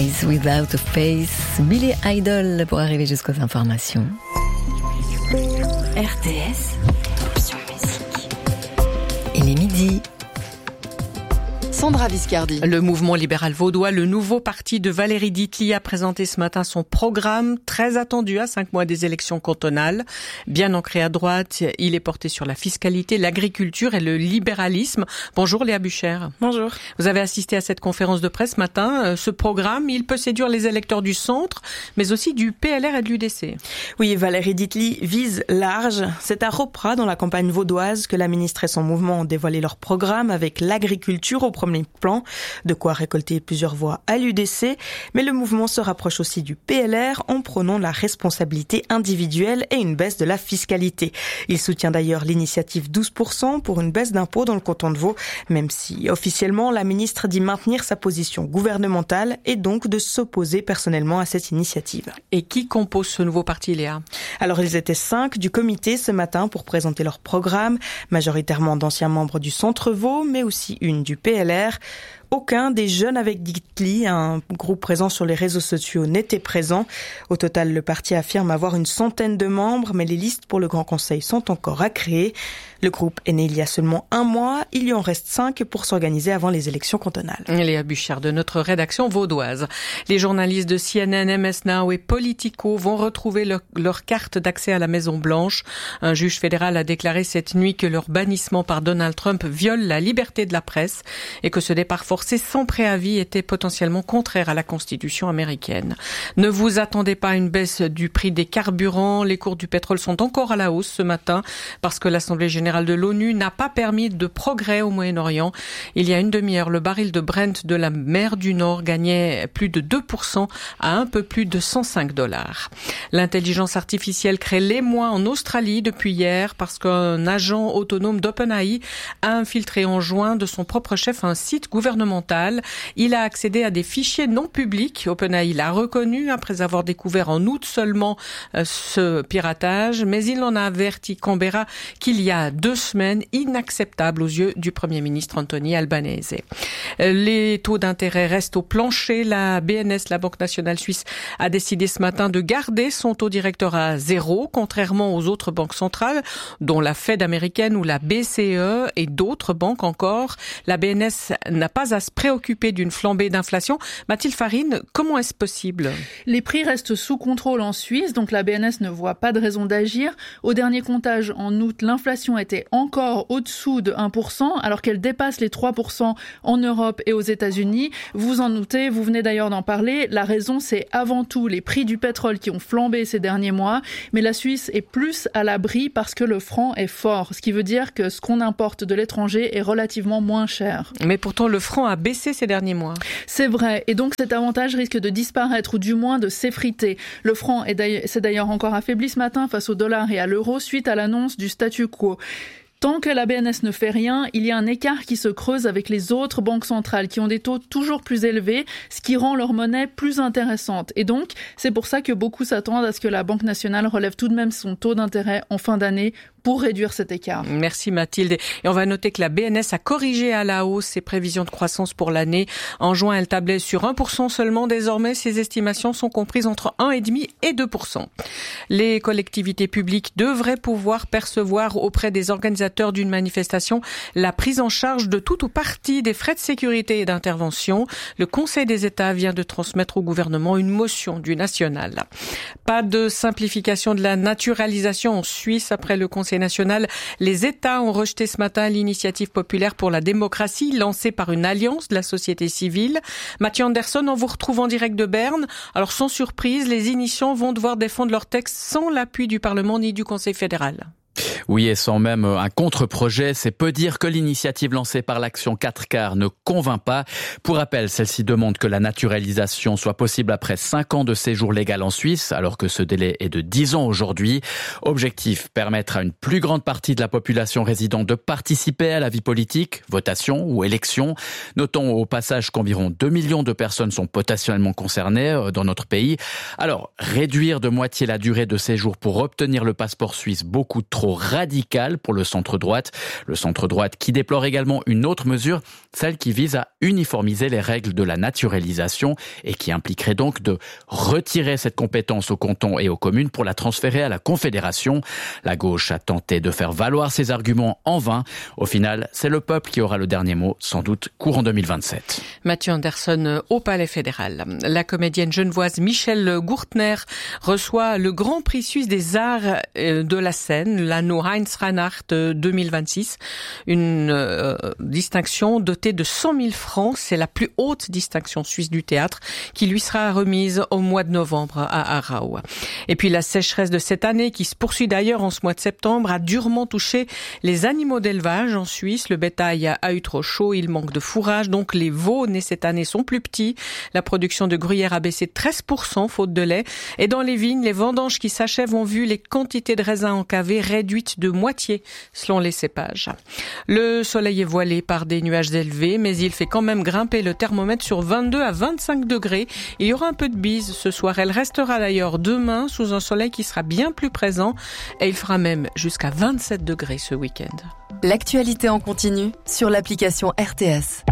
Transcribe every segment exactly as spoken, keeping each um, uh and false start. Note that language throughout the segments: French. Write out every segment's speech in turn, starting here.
Eyes Without a Face, Billy Idol pour arriver jusqu'aux informations. R T S, option musique. Il est midi. Sandra Viscardi. Le mouvement libéral vaudois, le nouveau parti de Valérie Ditli, a présenté ce matin son programme très attendu à cinq mois des élections cantonales. Bien ancré à droite, il est porté sur la fiscalité, l'agriculture et le libéralisme. Bonjour Léa Bucher. Bonjour. Vous avez assisté à cette conférence de presse ce matin. Ce programme, il peut séduire les électeurs du centre, mais aussi du P L R et de l'U D C. Oui, Valérie Ditli vise large. C'est à Ropra, dans la campagne vaudoise, que la ministre et son mouvement ont dévoilé leur programme avec l'agriculture au premier plan, de quoi récolter plusieurs voix à l'U D C, mais le mouvement se rapproche aussi du P L R en prônant la responsabilité individuelle et une baisse de la fiscalité. Il soutient d'ailleurs l'initiative douze pour cent pour une baisse d'impôts dans le canton de Vaud, même si officiellement la ministre dit maintenir sa position gouvernementale et donc de s'opposer personnellement à cette initiative. Et qui compose ce nouveau parti, Léa ? Alors ils étaient cinq du comité ce matin pour présenter leur programme, majoritairement d'anciens membres du Centre Vaud, mais aussi une du P L R. Aucun des jeunes avec Ditli, un groupe présent sur les réseaux sociaux, n'était présent. Au total, le parti affirme avoir une centaine de membres, mais les listes pour le Grand Conseil sont encore à créer. Le groupe est né il y a seulement un mois. Il y en reste cinq pour s'organiser avant les élections cantonales. Léa Bucher de notre rédaction vaudoise. Les journalistes de C N N, M S Now et Politico vont retrouver leur, leur carte d'accès à la Maison-Blanche. Un juge fédéral a déclaré cette nuit que leur bannissement par Donald Trump viole la liberté de la presse et que ce départ forcé sans préavis était potentiellement contraire à la Constitution américaine. Ne vous attendez pas à une baisse du prix des carburants. Les cours du pétrole sont encore à la hausse ce matin parce que l'Assemblée générale de l'ONU n'a pas permis de progrès au Moyen-Orient. Il y a une demi-heure, le baril de Brent de la mer du Nord gagnait plus de deux pour cent à un peu plus de cent cinq dollars. L'intelligence artificielle crée l'émoi en Australie depuis hier parce qu'un agent autonome d'OpenAI a infiltré en juin de son propre chef un site gouvernemental. Il a accédé à des fichiers non publics. OpenAI l'a reconnu après avoir découvert en août seulement euh, ce piratage, mais il en a averti Canberra qu'il y a deux semaines, inacceptable aux yeux du Premier ministre Anthony Albanese. Les taux d'intérêt restent au plancher. La B N S, la Banque nationale suisse, a décidé ce matin de garder son taux directeur à zéro, contrairement aux autres banques centrales, dont la Fed américaine ou la B C E et d'autres banques encore. La B N S n'a pas à se préoccuper d'une flambée d'inflation. Mathilde Farine, comment est-ce possible ? Les prix restent sous contrôle en Suisse, donc la B N S ne voit pas de raison d'agir. Au dernier comptage, en août, l'inflation était encore au-dessous de un pour cent, alors qu'elle dépasse les trois pour cent en Europe et aux États-Unis. Vous en doutez, vous venez d'ailleurs d'en parler. La raison, c'est avant tout les prix du pétrole qui ont flambé ces derniers mois. Mais la Suisse est plus à l'abri parce que le franc est fort, ce qui veut dire que ce qu'on importe de l'étranger est relativement moins cher. Mais pourtant, le franc a baissé ces derniers mois. C'est vrai, et donc cet avantage risque de disparaître ou du moins de s'effriter. Le franc est d'ailleurs, s'est d'ailleurs encore affaibli ce matin face au dollar et à l'euro suite à l'annonce du statu quo. Tant que la B N S ne fait rien, il y a un écart qui se creuse avec les autres banques centrales qui ont des taux toujours plus élevés, ce qui rend leur monnaie plus intéressante. Et donc, c'est pour ça que beaucoup s'attendent à ce que la Banque nationale relève tout de même son taux d'intérêt en fin d'année pour réduire cet écart. Merci Mathilde. Et on va noter que la B N S a corrigé à la hausse ses prévisions de croissance pour l'année. En juin, elle tablait sur un pour cent seulement. Désormais, ses estimations sont comprises entre un virgule cinq et deux pour cent. Les collectivités publiques devraient pouvoir percevoir auprès des organisateurs d'une manifestation la prise en charge de tout ou partie des frais de sécurité et d'intervention. Le Conseil des États vient de transmettre au gouvernement une motion du national. Pas de simplification de la naturalisation en Suisse après le Conseil national. Les États ont rejeté ce matin l'initiative populaire pour la démocratie lancée par une alliance de la société civile. Mathieu Anderson, on vous retrouve en direct de Berne. Alors sans surprise, les initiants vont devoir défendre leur texte sans l'appui du Parlement ni du Conseil fédéral. Oui, et sans même un contre-projet, c'est peu dire que l'initiative lancée par l'Action quatre quarts ne convainc pas. Pour rappel, celle-ci demande que la naturalisation soit possible après cinq ans de séjour légal en Suisse, alors que ce délai est de dix ans aujourd'hui. Objectif, permettre à une plus grande partie de la population résidente de participer à la vie politique, votation ou élection. Notons au passage qu'environ deux millions de personnes sont potentiellement concernées dans notre pays. Alors, réduire de moitié la durée de séjour pour obtenir le passeport suisse, beaucoup trop trop radical pour le centre-droite. Le centre-droite qui déplore également une autre mesure, celle qui vise à uniformiser les règles de la naturalisation et qui impliquerait donc de retirer cette compétence aux cantons et aux communes pour la transférer à la Confédération. La gauche a tenté de faire valoir ses arguments en vain. Au final, c'est le peuple qui aura le dernier mot, sans doute courant deux mille vingt-sept. Mathieu Anderson au Palais fédéral. La comédienne genevoise Michelle Gurtner reçoit le Grand Prix suisse des arts de la scène, l'anneau Heinz Reinhardt deux mille vingt-six. Une euh, distinction dotée de cent mille francs. C'est la plus haute distinction suisse du théâtre qui lui sera remise au mois de novembre à Aarau. Et puis la sécheresse de cette année, qui se poursuit d'ailleurs en ce mois de septembre, a durement touché les animaux d'élevage en Suisse. Le bétail a eu trop chaud, il manque de fourrage, donc les veaux nés cette année sont plus petits. La production de gruyère a baissé de treize pour cent faute de lait. Et dans les vignes, les vendanges qui s'achèvent ont vu les quantités de raisins encavés réduites de moitié selon les cépages. Le soleil est voilé par des nuages élevés, mais il fait quand même grimper le thermomètre sur vingt-deux à vingt-cinq degrés. Il y aura un peu de bise ce soir. Elle restera d'ailleurs demain sous un soleil qui sera bien plus présent et il fera même jusqu'à vingt-sept degrés ce week-end. L'actualité en continu sur l'application R T S.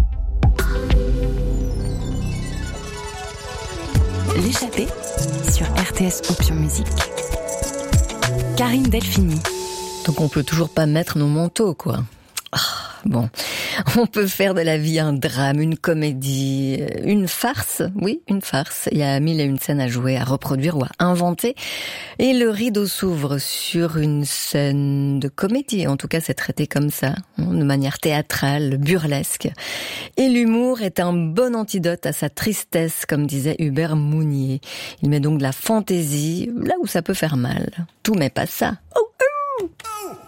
L'échappée sur R T S Option Musique. Karine Delphini. Donc on peut toujours pas mettre nos manteaux, quoi. Bon, on peut faire de la vie un drame, une comédie, une farce, oui, une farce. Il y a mille et une scènes à jouer, à reproduire ou à inventer. Et le rideau s'ouvre sur une scène de comédie. En tout cas, c'est traité comme ça, de manière théâtrale, burlesque. Et l'humour est un bon antidote à sa tristesse, comme disait Hubert Mounier. Il met donc de la fantaisie là où ça peut faire mal. Tout mais pas ça. Oh, oh